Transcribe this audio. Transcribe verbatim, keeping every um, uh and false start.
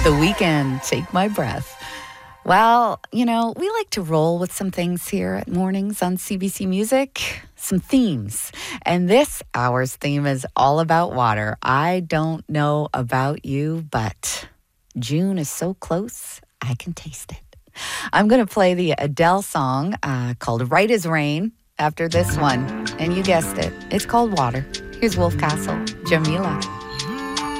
The Weeknd, Take My Breath. Well, you know, we like to roll with some things here at Mornings on C B C Music, some themes. And this hour's theme is all about water. I don't know about you, but June is so close, I can taste it. I'm going to play the Adele song uh, called Right as Rain after this one. And you guessed it, it's called Water. Here's Wolf Castle, Jamila.